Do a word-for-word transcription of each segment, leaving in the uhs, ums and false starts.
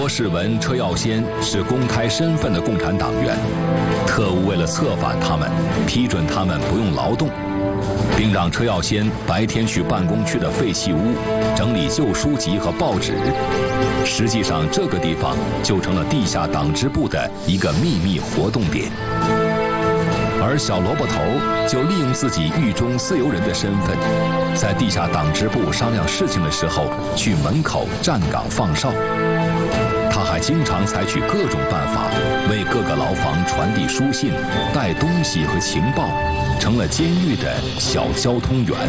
罗世文、车耀先是公开身份的共产党员，特务为了策反他们，批准他们不用劳动，并让车耀先白天去办公区的废弃屋整理旧书籍和报纸。实际上，这个地方就成了地下党支部的一个秘密活动点。而小萝卜头就利用自己狱中自由人的身份，在地下党支部商量事情的时候，去门口站岗放哨。他还经常采取各种办法，为各个牢房传递书信、带东西和情报，成了监狱的小交通员。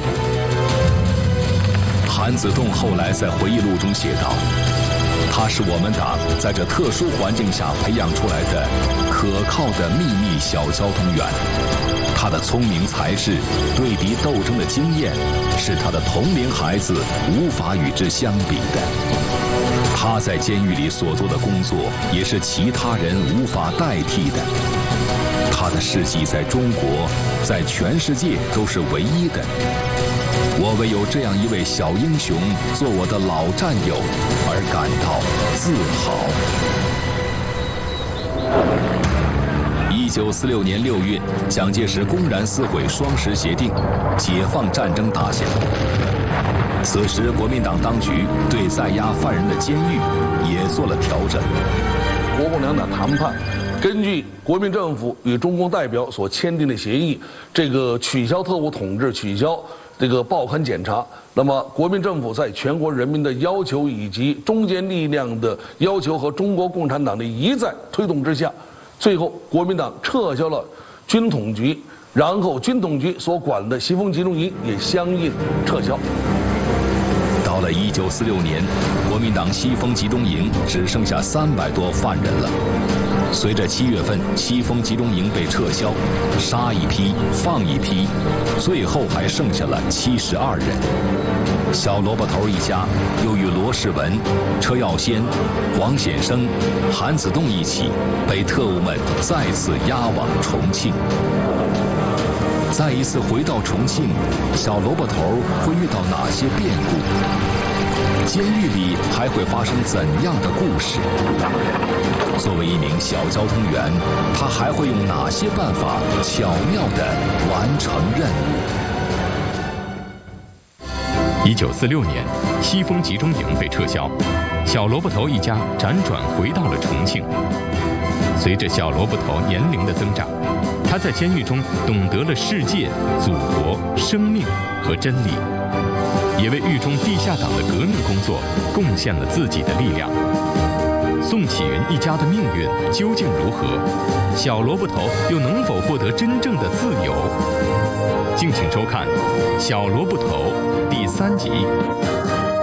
韩子栋后来在回忆录中写道，他是我们党在这特殊环境下培养出来的可靠的秘密小交通员。他的聪明才智、对敌斗争的经验，是他的同龄孩子无法与之相比的。他在监狱里所做的工作，也是其他人无法代替的。他的事迹在中国，在全世界都是唯一的。我为有这样一位小英雄做我的老战友而感到自豪。一九四六年六月，蒋介石公然撕毁双十协定，解放战争打响。此时，国民党当局对在押犯人的监狱也做了调整。 国共两党谈判，根据国民政府与中共代表所签订的协议，这个取消特务统治，取消这个报刊检查。那么，国民政府在全国人民的要求以及中坚力量的要求和中国共产党的一再推动之下，最后国民党撤销了军统局，然后军统局所管的西风集中营也相应撤销。 到了一九四六年，国民党西风集中营只剩下三百多犯人了。随着七月份西风集中营被撤销，杀一批放一批，最后还剩下了七十二人。小萝卜头一家又与罗世文、车耀先、黄显生、韩子栋一起被特务们再次押往重庆。再一次回到重庆，小萝卜头会遇到哪些变故？监狱里还会发生怎样的故事？作为一名小交通员，他还会用哪些办法巧妙地完成任务？一九四六年，西风集中营被撤销，小萝卜头一家辗转回到了重庆。随着小萝卜头年龄的增长，他在监狱中懂得了世界、祖国、生命和真理，也为狱中地下党的革命工作贡献了自己的力量。宋启云一家的命运究竟如何？小萝卜头又能否获得真正的自由？敬请收看《小萝卜头》第三集。